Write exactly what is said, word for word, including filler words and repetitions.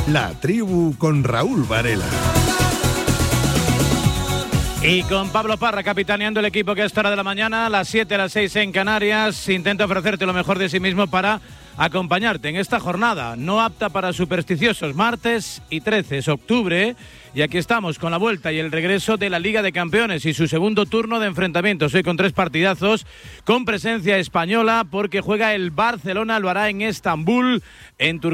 La Tribu con Raúl Varela. Y con Pablo Parra capitaneando el equipo que a esta hora de la mañana, a las siete, a las seis en Canarias, intenta ofrecerte lo mejor de sí mismo para acompañarte en esta jornada, no apta para supersticiosos, martes y trece de octubre, y aquí estamos con la vuelta y el regreso de la Liga de Campeones y su segundo turno de enfrentamientos, hoy con tres partidazos, con presencia española, porque juega el Barcelona, lo hará en Estambul, en Turquía.